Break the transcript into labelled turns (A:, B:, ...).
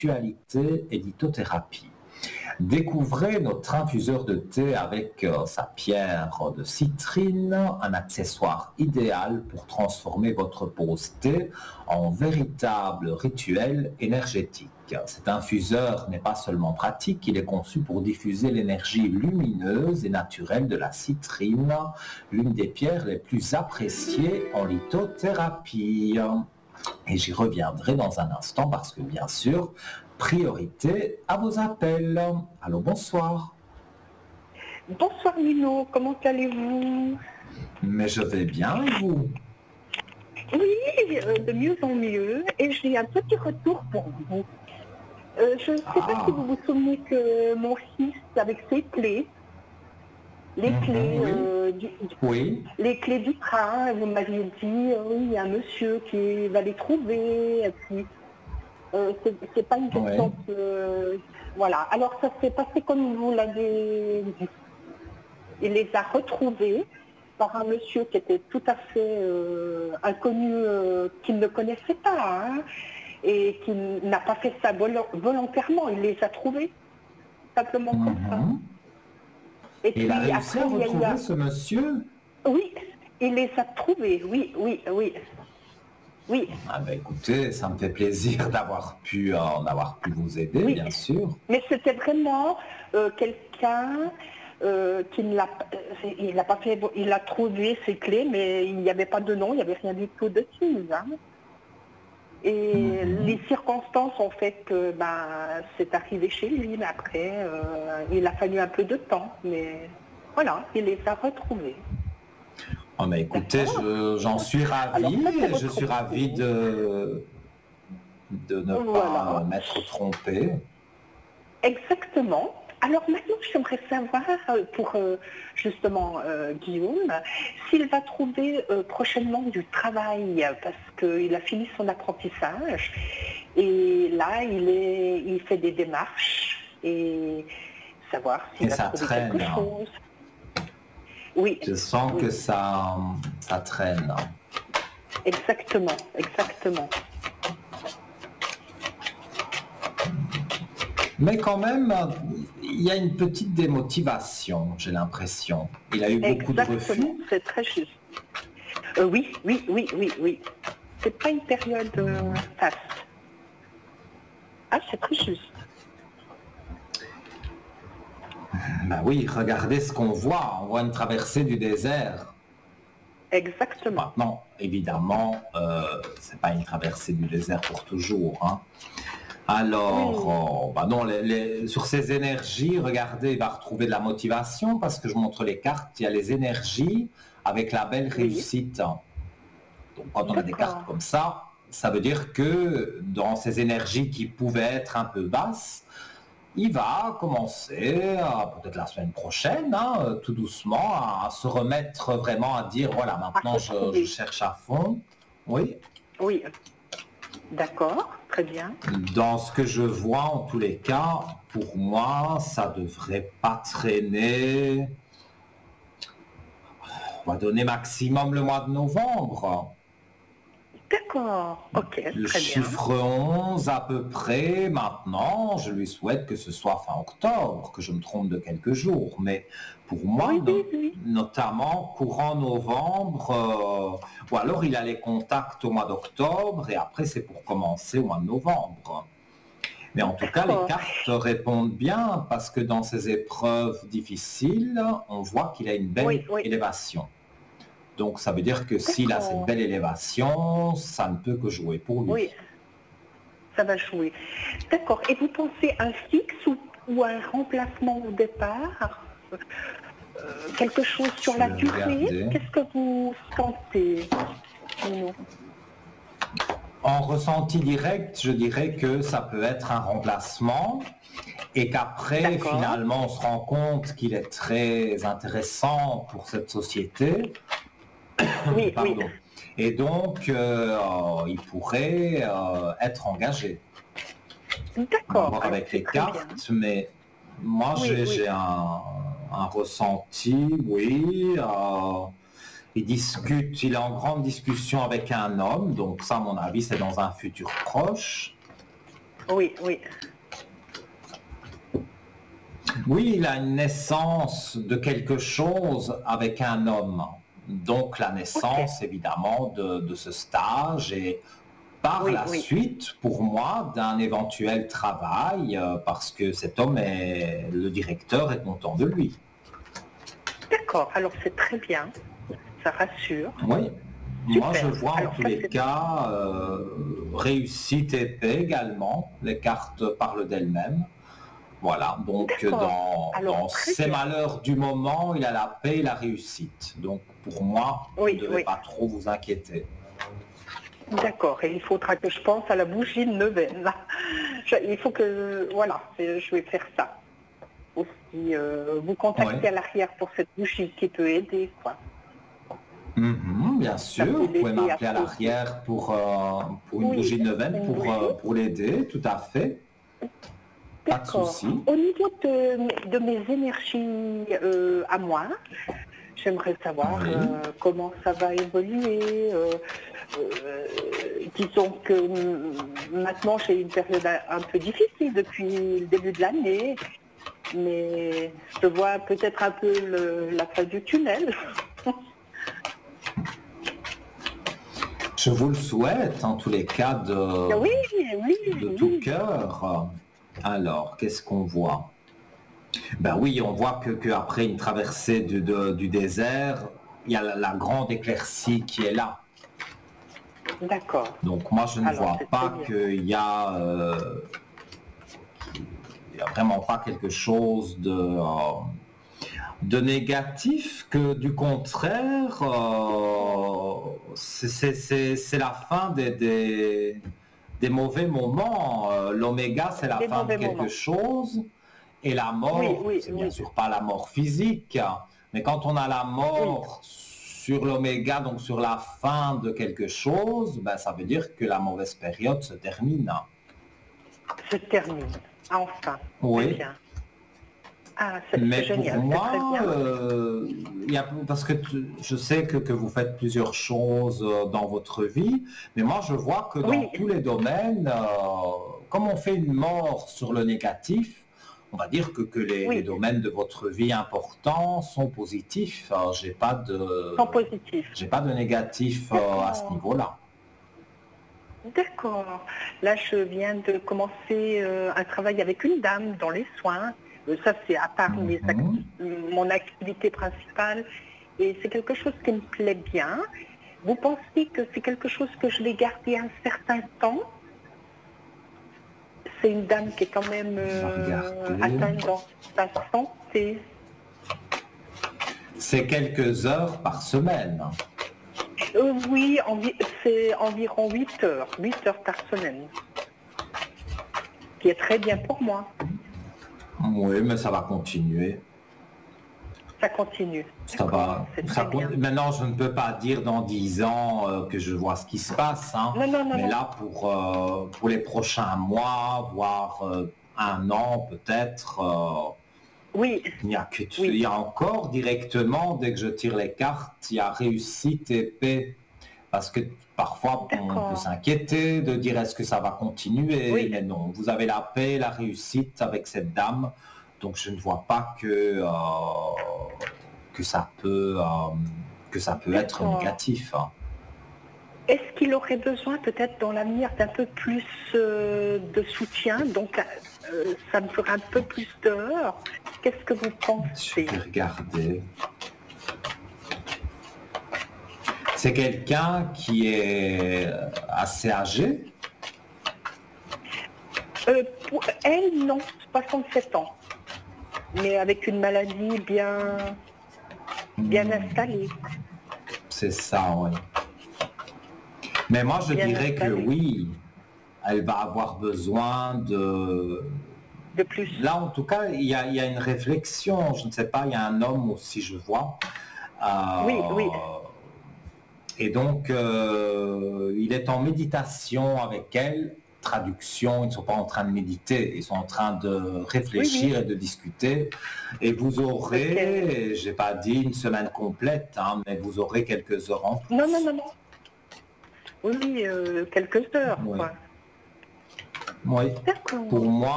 A: spiritualité et lithothérapie. Découvrez notre infuseur de thé avec sa pierre de citrine, un accessoire idéal pour transformer votre pause thé en véritable rituel énergétique. Cet infuseur n'est pas seulement pratique, il est conçu pour diffuser l'énergie lumineuse et naturelle de la citrine, l'une des pierres les plus appréciées en lithothérapie. Et j'y reviendrai dans un instant parce que, bien sûr, priorité à vos appels. Allô, bonsoir.
B: Bonsoir Lino, comment allez-vous?
A: Mais je vais bien, et vous?
B: Oui, de mieux en mieux. Et j'ai un petit retour pour vous. Je ne sais pas si vous vous souvenez que mon fils, avec ses clés, les clés du train, vous m'aviez dit, oui, il y a un monsieur qui va les trouver, et puis c'est pas une question que... Voilà, alors ça s'est passé comme vous l'avez dit. Il les a retrouvés par un monsieur qui était tout à fait inconnu, qu'il ne connaissait pas, hein, et qui n'a pas fait ça volontairement. Il les a trouvés, simplement comme ça.
A: Et puis, il a réussi à retrouver ce monsieur?
B: Oui, il les a trouvés, oui.
A: Ah ben écoutez, ça me fait plaisir d'avoir pu vous aider, bien sûr.
B: Mais c'était vraiment quelqu'un qui ne l'a pas fait, il a trouvé ses clés, mais il n'y avait pas de nom, il n'y avait rien du tout dessus. Hein. Et les circonstances ont fait que c'est arrivé chez lui, mais après, il a fallu un peu de temps, mais voilà, il les a retrouvés.
A: Oh mais écoutez, j'en suis ravi, et je suis ravi de ne pas m'être trompé.
B: Exactement. Alors maintenant, j'aimerais savoir pour justement Guillaume, s'il va trouver prochainement du travail, parce qu'il a fini son apprentissage, et là, il fait des démarches, et savoir s'il va trouver quelque chose. Oui.
A: Je sens que ça traîne.
B: Exactement.
A: Mais quand même, il y a une petite démotivation, j'ai l'impression. Il a eu beaucoup de refus.
B: C'est très juste. Oui. C'est pas une période faste. Ah, c'est très juste.
A: Ben oui, regardez ce qu'on voit. On voit une traversée du désert.
B: Exactement.
A: Maintenant, évidemment, c'est pas une traversée du désert pour toujours. Hein. Alors, sur ces énergies, regardez, il va retrouver de la motivation parce que je montre les cartes, il y a les énergies avec la belle réussite. Donc, quand on a des cartes comme ça veut dire que dans ces énergies qui pouvaient être un peu basses, il va commencer, peut-être la semaine prochaine, tout doucement, à se remettre vraiment à dire, voilà, maintenant je cherche à fond. Oui.
B: Oui. D'accord, très bien.
A: Dans ce que je vois, en tous les cas, pour moi, ça devrait pas traîner. On va donner maximum le mois de novembre.
B: D'accord, ok, très bien.
A: Le chiffre 11 à peu près, maintenant, je lui souhaite que ce soit fin octobre, que je me trompe de quelques jours. Mais pour moi, notamment courant novembre, ou alors il a les contacts au mois d'octobre et après c'est pour commencer au mois de novembre. Mais en tout cas, les cartes répondent bien parce que dans ces épreuves difficiles, on voit qu'il a une belle élévation. Donc ça veut dire que s'il a cette belle élévation, ça ne peut que jouer pour lui.
B: Oui, ça va jouer. D'accord. Et vous pensez un fixe ou un remplacement au départ? Quelque chose sur la durée? Qu'est-ce que vous sentez?
A: En ressenti direct, je dirais que ça peut être un remplacement et qu'après, finalement, on se rend compte qu'il est très intéressant pour cette société.
B: Oui.
A: Et donc, il pourrait être engagé.
B: D'accord.
A: Avec les cartes, mais moi, j'ai un ressenti, oui. Il est en grande discussion avec un homme, donc ça, à mon avis, c'est dans un futur proche.
B: Oui, oui.
A: Oui, il a une naissance de quelque chose avec un homme. Donc la
B: Ok.
A: naissance, évidemment, de ce stage et par
B: Oui,
A: la
B: oui.
A: suite, pour moi, d'un éventuel travail, parce que cet homme est, le directeur est content de lui.
B: D'accord. Alors c'est très bien. Ça rassure.
A: Oui, moi je
B: Super.
A: vois en
B: Alors
A: tous
B: ça
A: les
B: c'est
A: cas réussite et paix également. Les cartes parlent d'elles-mêmes. Voilà, donc
B: d'accord. Alors
A: dans
B: très
A: ces
B: bien.
A: malheurs du moment, il a la paix et la réussite. Donc pour moi, vous ne
B: Oui,
A: devez
B: oui.
A: pas trop vous inquiéter.
B: D'accord. Et il faudra que je pense à la bougie de neuvaine. Il faut que voilà, je vais faire ça. Aussi, vous
A: Oui,
B: contacter à l'arrière pour cette bougie qui peut aider, quoi.
A: mhm, bien
B: Ça
A: sûr,
B: peut
A: vous pouvez
B: l'aider à
A: m'appeler à
B: sauter.
A: l'arrière pour une
B: Oui,
A: bougie de neuvaine
B: une bougie.
A: pour l'aider, tout à fait. Pas de
B: D'accord.
A: souci.
B: Au niveau de mes énergies à moi, j'aimerais savoir
A: Oui.
B: comment ça va évoluer. Disons que maintenant j'ai une période un peu difficile depuis le début de l'année, mais je vois peut-être un peu la fin du tunnel.
A: Je vous le souhaite, en tous les cas,
B: Oui, oui,
A: de tout
B: oui.
A: cœur. Alors, qu'est-ce qu'on voit? Ben oui, on voit que après une traversée du désert, il y a la grande éclaircie qui est là.
B: D'accord.
A: Donc moi, je ne
B: Alors
A: vois
B: c'est très
A: pas
B: bien.
A: il y a vraiment pas quelque chose de négatif, que du contraire, c'est la fin des mauvais moments. L'oméga, c'est la
B: Des
A: fin de
B: mauvais
A: quelque
B: moments.
A: chose. Et la
B: Oui,
A: mort,
B: oui,
A: c'est bien
B: oui,
A: sûr pas la mort physique, mais quand on a la
B: oui.
A: mort sur l'oméga, donc sur la fin de quelque chose, ben, ça veut dire que la mauvaise période se termine.
B: Se termine. Enfin, très
A: Oui,
B: bien. Ah, c'est
A: mais pour
B: génial, c'est très
A: moi,
B: bien.
A: parce que je sais que vous faites plusieurs choses dans votre vie, mais moi je vois que dans
B: Oui,
A: tous les domaines, comme on fait une mort sur le négatif, on va dire que les
B: oui,
A: domaines de votre vie importants sont positifs.
B: sont positifs.
A: J'ai pas de négatif à ce
B: D'accord,
A: niveau-là.
B: d'accord. Là, je viens de commencer un travail avec une dame dans les soins. Ça, c'est à part
A: Mhm.
B: mon activité principale. Et c'est quelque chose qui me plaît bien. Vous pensez que c'est quelque chose que je vais garder un certain temps? C'est une dame qui est quand même
A: On va regarder.
B: atteinte dans sa santé.
A: C'est quelques heures par semaine.
B: Oui, c'est environ 8 heures par semaine, qui est très bien pour moi.
A: Oui, mais ça va continuer.
B: Ça continue.
A: Ça
B: D'accord,
A: va.
B: c'est très bien.
A: Maintenant, je ne peux pas dire dans 10 ans que je vois ce qui se passe, hein,
B: Non, non, non,
A: mais
B: non.
A: là, pour les prochains mois, voire un an peut-être,
B: Oui,
A: il
B: oui.
A: y a encore directement, dès que je tire les cartes, il y a réussite et paix. Parce que parfois, on peut
B: D'accord.
A: s'inquiéter de dire est-ce que ça va continuer,
B: Oui,
A: mais non, vous avez la paix, la réussite avec cette dame, donc je ne vois pas que que ça peut être
B: d'accord.
A: négatif, hein.
B: Est-ce qu'il aurait besoin peut-être dans l'avenir d'un peu plus de soutien? Donc, ça me ferait un peu plus d'heures. Qu'est-ce que vous
A: Je
B: pensez?
A: vais regarder. C'est quelqu'un qui est assez âgé.
B: Pour elle, non, 67 ans, mais avec une maladie bien installée,
A: C'est ça, oui. Mais moi, je
B: bien
A: dirais que
B: installée.
A: oui, elle va avoir besoin de...
B: De plus.
A: Là, en tout cas, il y a une réflexion. Je ne sais pas, il y a un homme aussi, je vois.
B: Oui, oui.
A: Et donc, il est en méditation avec elle. Traduction, ils ne sont pas en train de méditer, ils sont en train de
B: Oui, oui.
A: réfléchir et de discuter. Et vous
B: Ok.
A: aurez, j'ai pas dit une semaine complète, hein, mais vous aurez quelques heures en
B: Non, non,
A: plus.
B: non, non. Oui, oui, quelques heures,
A: Oui.
B: quoi.
A: Oui.
B: D'accord.
A: Pour moi,